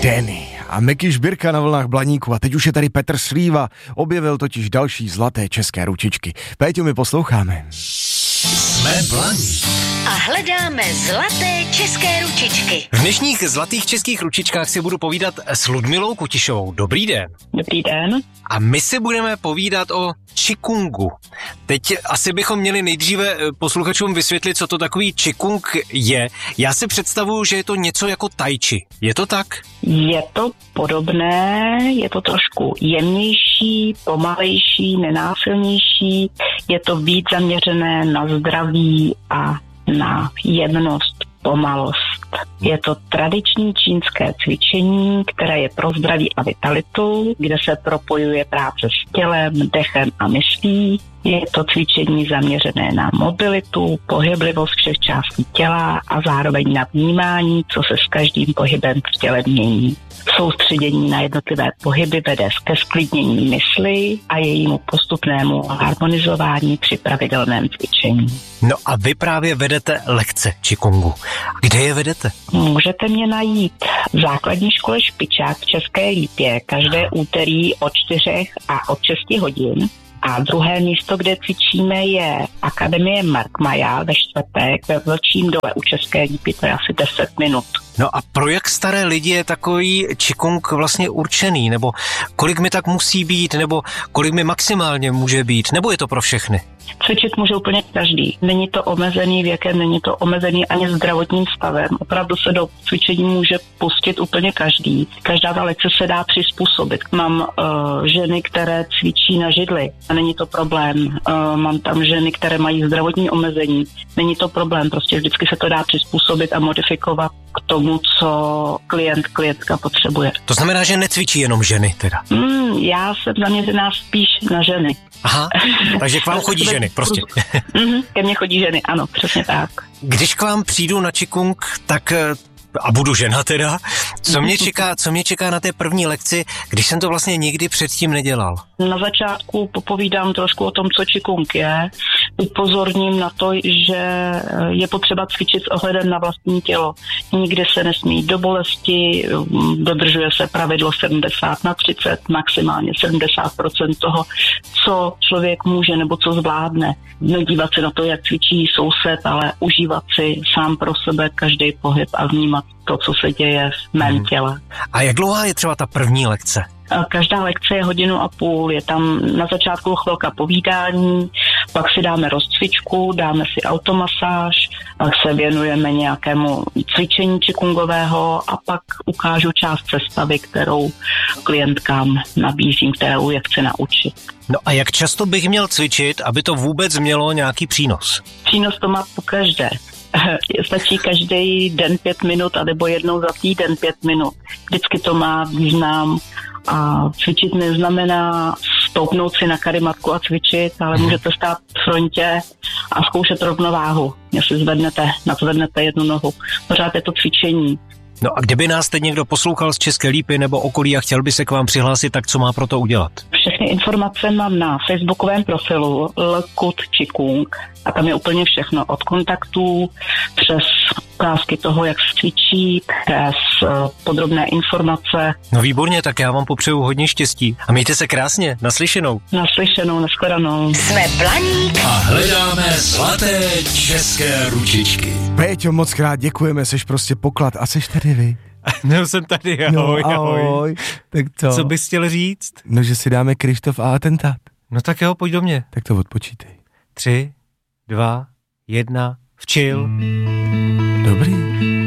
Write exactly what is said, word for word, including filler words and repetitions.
Danny a Miky Žbírka na vlnách Blaníku a teď už je tady Petr Slíva, objevil totiž další zlaté české ručičky. Péťo, my posloucháme. Jsme Blaník a hledáme zlaté české ručičky. V dnešních zlatých českých ručičkách si budu povídat s Ludmilou Kutišovou. Dobrý den. Dobrý den. A my si budeme povídat o čikungu. Teď asi bychom měli nejdříve posluchačům vysvětlit, co to takový čikung je. Já si představuju, že je to něco jako tai chi. Je to tak? Je to podobné, je to trošku jemnější, pomalejší, nenásilnější. Je to víc zaměřené na zdraví a na jemnost, pomalost. Je to tradiční čínské cvičení, které je pro zdraví a vitalitu, kde se propojuje práce s tělem, dechem a myslí. Je to cvičení zaměřené na mobilitu, pohyblivost všech částí těla a zároveň na vnímání, co se s každým pohybem v těle mění. Soustředění na jednotlivé pohyby vede ke sklidnění mysli a jejímu postupnému harmonizování při pravidelném cvičení. No a vy právě vedete lekce čikungu. Kde je vedete? Můžete mě najít v základní škole Špičák v České Lípě každé úterý od čtyřech a od šesti hodin. A druhé místo, kde cvičíme, je Akademie Markmaja ve čtvrtek ve Vlčím dole u České Lípy, to je asi deset minut. No a pro jak staré lidi je takový čikung vlastně určený? Nebo kolik mi tak musí být? Nebo kolik mi maximálně může být? Nebo je to pro všechny? Cvičit může úplně každý. Není to omezený věkem, není to omezený ani zdravotním stavem. Opravdu se do cvičení může pustit úplně každý. Každá ta lekce se dá přizpůsobit. Mám uh, ženy, které cvičí na židli a není to problém. Uh, mám tam ženy, které mají zdravotní omezení. Není to problém, prostě vždycky se to dá přizpůsobit a modifikovat k tomu, co klient, klientka potřebuje. To znamená, že necvičí jenom ženy teda? Mm, já jsem zaměřená spíš na ženy. Aha, takže k vám chodí ženy, prostě. Mm-hmm, ke mně chodí ženy, ano, přesně tak. Když k vám přijdu na čikung, tak a budu žena teda, co mě čeká, co mě čeká na té první lekci, když jsem to vlastně nikdy předtím nedělal? Na začátku popovídám trošku o tom, co čikung je. Upozorním na to, že je potřeba cvičit s ohledem na vlastní tělo. Nikdy se nesmí jít do bolesti, dodržuje se pravidlo sedmdesát na třicet, maximálně sedmdesát procent toho, co člověk může nebo co zvládne. Nedívat se na to, jak cvičí soused, ale užívat si sám pro sebe každý pohyb a vnímat to, co se děje v mém těle. A jak dlouhá je třeba ta první lekce? Každá lekce je hodinu a půl, je tam na začátku chvilka povídání, pak si dáme rozcvičku, dáme si automasáž, pak se věnujeme nějakému cvičení čikungového a pak ukážu část sestavy, kterou klientkám nabízím, kterou je chci naučit. No a jak často bych měl cvičit, aby to vůbec mělo nějaký přínos? Přínos to má po každé. Stačí každý den pět minut, anebo jednou za týden pět minut. Vždycky to má význam a cvičit neznamená stoupnout si na karimatku a cvičit, ale můžete stát v frontě a zkoušet rovnováhu. Jestli zvednete, nadzvednete jednu nohu. Pořád je to cvičení. No a kdyby nás teď někdo poslouchal z České Lípy nebo okolí a chtěl by se k vám přihlásit, tak co má pro to udělat? Všechny informace mám na facebookovém profilu Lkut Čikung a tam je úplně všechno od kontaktů přes ukázky toho, jak se cvičí, přes podrobné informace. No výborně, tak já vám popřeju hodně štěstí a mějte se krásně, naslyšenou. Naslyšenou, nashledanou. Jsme Blaník a hledáme zlaté české ručičky. Péťo, moc krát děkujeme, seš prostě poklad a seš tady vy. No jsem tady, ahoj, no, ahoj. ahoj. Tak co? Co bys chtěl říct? No, že si dáme Krištof a atentát. No tak jo, pojď do mě. Tak to odpočítej. Tři, dva, jedna, včil. Dobrý.